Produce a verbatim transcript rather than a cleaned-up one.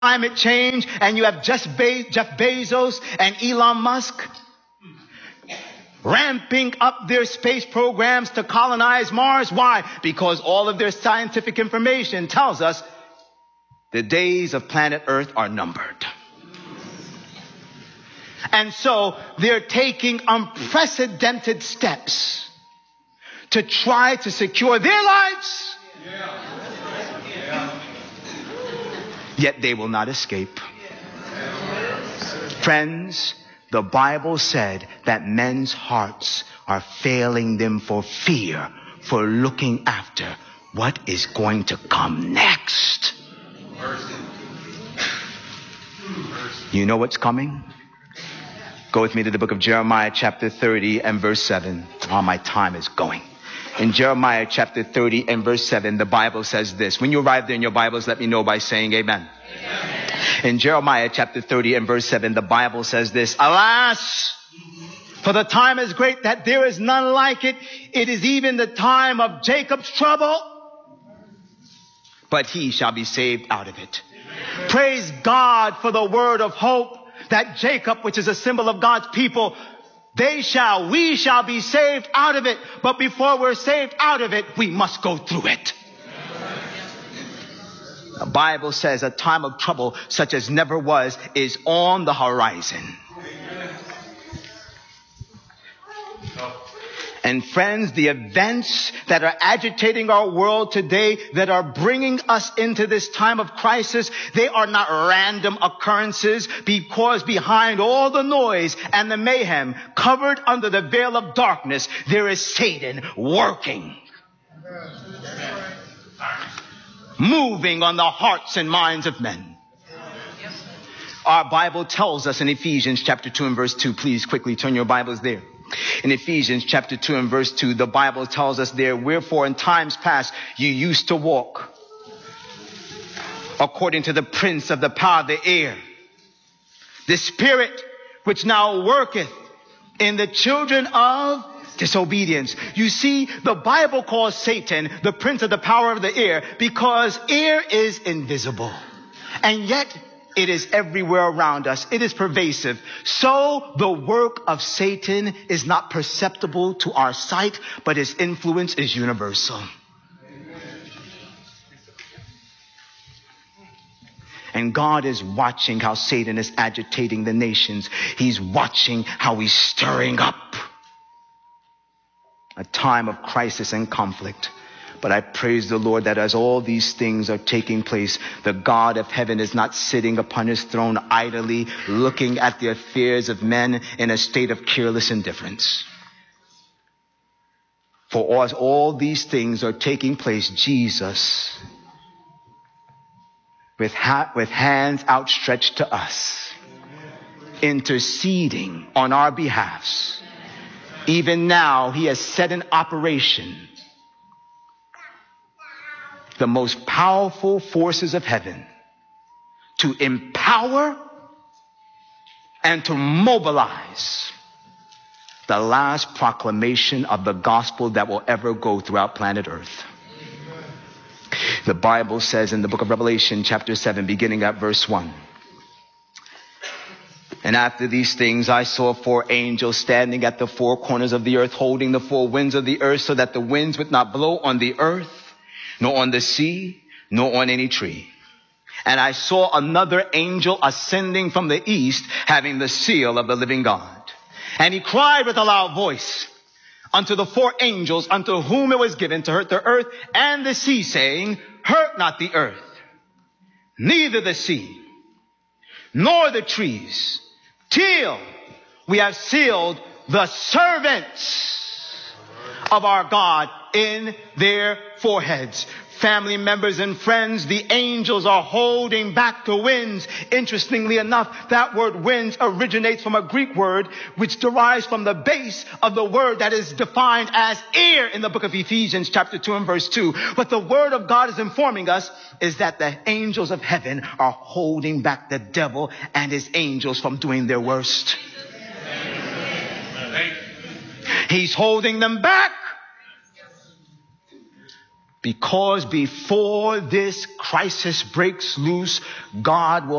climate change, and you have Jeff Bezos and Elon Musk ramping up their space programs to colonize Mars. Why? Because all of their scientific information tells us the days of planet Earth are numbered. And so they're taking unprecedented steps to try to secure their lives. Yeah. Yeah. Yet they will not escape. Friends, the Bible said that men's hearts are failing them for fear, for looking after what is going to come next. You know what's coming? Go with me to the book of Jeremiah chapter thirty and verse seven. Oh, my time is going. In Jeremiah chapter thirty and verse seven, the Bible says this. When you arrive there in your Bibles, let me know by saying amen. Amen. In Jeremiah chapter thirty and verse seven, the Bible says this. Alas, for the time is great that there is none like it. It is even the time of Jacob's trouble, but he shall be saved out of it. Amen. Praise God for the word of hope that Jacob, which is a symbol of God's people, they shall, we shall be saved out of it. But before we're saved out of it, we must go through it. The Bible says a time of trouble such as never was is on the horizon. And friends, the events that are agitating our world today, that are bringing us into this time of crisis, they are not random occurrences, because behind all the noise and the mayhem, covered under the veil of darkness, there is Satan working, moving on the hearts and minds of men. Our Bible tells us in Ephesians chapter two and verse two, please quickly turn your Bibles there. In Ephesians chapter two and verse two, the Bible tells us there, wherefore in times past you used to walk according to the prince of the power of the air, the spirit which now worketh in the children of disobedience. You see, the Bible calls Satan the prince of the power of the air because air is invisible, and yet it is everywhere around us. It is pervasive. So the work of Satan is not perceptible to our sight, but his influence is universal. Amen. And God is watching how Satan is agitating the nations. He's watching how he's stirring up a time of crisis and conflict. But I praise the Lord that as all these things are taking place, the God of heaven is not sitting upon his throne idly looking at the affairs of men in a state of careless indifference. For as all these things are taking place, Jesus, with, ha- with hands outstretched to us, interceding on our behalves, even now he has set in operation the most powerful forces of heaven to empower and to mobilize the last proclamation of the gospel that will ever go throughout planet Earth. The Bible says in the book of Revelation chapter seven, beginning at verse one, and after these things I saw four angels standing at the four corners of the earth, holding the four winds of the earth, so that the winds would not blow on the earth, nor on the sea, nor on any tree. And I saw another angel ascending from the east, having the seal of the living God. And he cried with a loud voice unto the four angels, unto whom it was given to hurt the earth and the sea, saying, hurt not the earth, neither the sea, nor the trees, till we have sealed the servants of our God in their foreheads. Family members and friends, the angels are holding back the winds. Interestingly enough, that word winds originates from a Greek word which derives from the base of the word that is defined as air in the book of Ephesians chapter two and verse two. What the word of God is informing us is that the angels of heaven are holding back the devil and his angels from doing their worst. He's holding them back Because before this crisis breaks loose, God will